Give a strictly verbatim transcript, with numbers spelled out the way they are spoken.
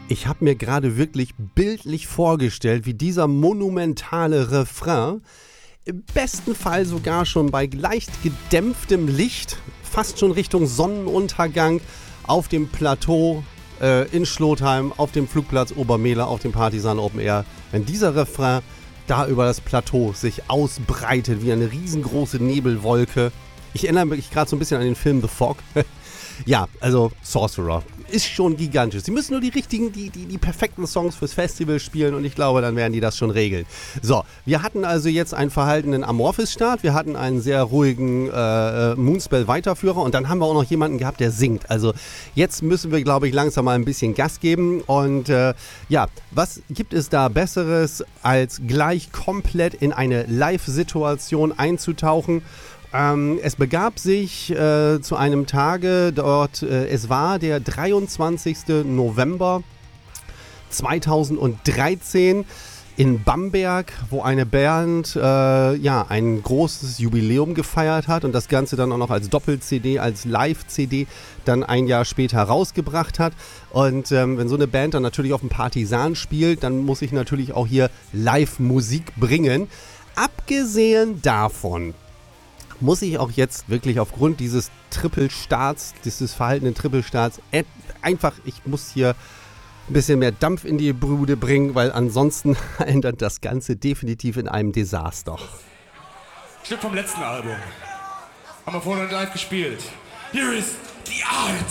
Ich habe mir gerade wirklich bildlich vorgestellt, wie dieser monumentale Refrain im besten Fall sogar schon bei leicht gedämpftem Licht, fast schon Richtung Sonnenuntergang, auf dem Plateau äh, in Schlotheim, auf dem Flugplatz Obermehler, auf dem Partisan Open Air, wenn dieser Refrain da über das Plateau sich ausbreitet wie eine riesengroße Nebelwolke. Ich erinnere mich gerade so ein bisschen an den Film The Fog. Ja, also Sorcerer ist schon gigantisch. Sie müssen nur die richtigen, die, die, die perfekten Songs fürs Festival spielen und ich glaube, dann werden die das schon regeln. So, wir hatten also jetzt einen verhaltenen Amorphis-Start, wir hatten einen sehr ruhigen äh, Moonspell-Weiterführer und dann haben wir auch noch jemanden gehabt, der singt. Also jetzt müssen wir, glaube ich, langsam mal ein bisschen Gas geben und äh, ja, was gibt es da Besseres, als gleich komplett in eine Live-Situation einzutauchen? Ähm, es begab sich äh, zu einem Tage dort, äh, es war der dreiundzwanzigsten November zweitausenddreizehn in Bamberg, wo eine Band äh, ja, ein großes Jubiläum gefeiert hat und das Ganze dann auch noch als Doppel-C D, als Live-C D dann ein Jahr später rausgebracht hat. Und ähm, wenn so eine Band dann natürlich auf dem Partisan spielt, dann muss ich natürlich auch hier Live-Musik bringen. Abgesehen davon muss ich auch jetzt wirklich aufgrund dieses Trippelstarts, dieses verhaltenen Trippelstarts, äh, einfach, ich muss hier ein bisschen mehr Dampf in die Bude bringen, weil ansonsten ändert das Ganze definitiv in einem Desaster. Stück vom letzten Album. Haben wir vorhin live gespielt. Here is The Art.